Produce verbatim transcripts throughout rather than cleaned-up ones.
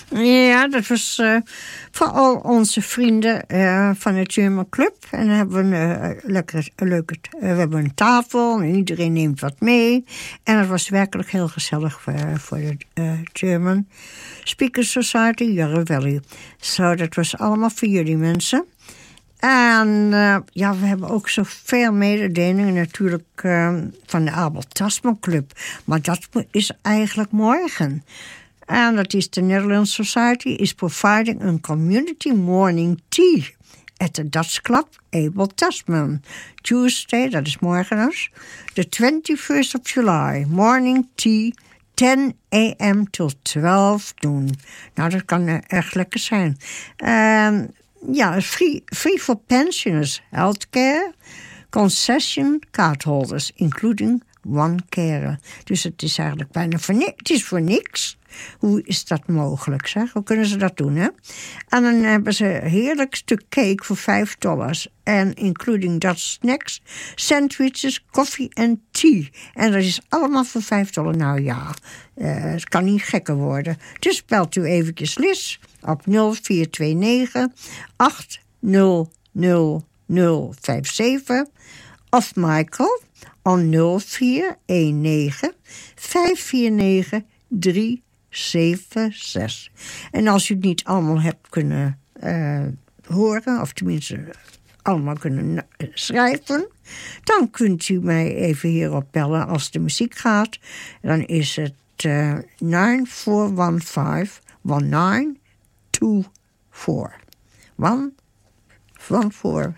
Ja, dat was uh, voor al onze vrienden uh, van het German Club. En dan hebben we een, uh, lekker, een leuke, uh, we hebben een tafel en iedereen neemt wat mee. En het was werkelijk heel gezellig voor, uh, voor de uh, German Speakers Society, Yarra Valley. Zo, dat was allemaal voor jullie mensen. En uh, ja, we hebben ook zoveel mededelingen natuurlijk uh, van de Abel Tasman Club. Maar dat is eigenlijk morgen. En dat is de Netherlands Society is providing a community morning tea at the Dutch Club Abel Tasman. Tuesday, dat is morgen dus, the twenty-first of July, morning tea, ten a.m. till twelve noon. Nou, dat kan uh, echt lekker zijn. Uh, ja, free, free for pensioners, healthcare, concession cardholders, including one carer. Dus het is eigenlijk bijna voor niks. Het is voor niks. Hoe is dat mogelijk, zeg? Hoe kunnen ze dat doen, hè? En dan hebben ze een heerlijk stuk cake voor vijf dollars. En including Dutch snacks, sandwiches, koffie en tea. En dat is allemaal voor vijf dollar. Nou ja, uh, het kan niet gekker worden. Dus belt u eventjes Liz op nul vier twee negen acht nul nul nul vijf zeven. Of Michael on nul vier een negen vijf vier negen drie zeven zes. En als u het niet allemaal hebt kunnen uh, horen, of tenminste allemaal kunnen schrijven, dan kunt u mij even hierop bellen als de muziek gaat. Dan is het uh, nine four one five one nine two four. One One four.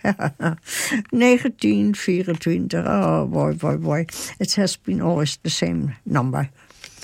nineteen vierentwintig. Oh boy, boy, boy. It has been always the same number.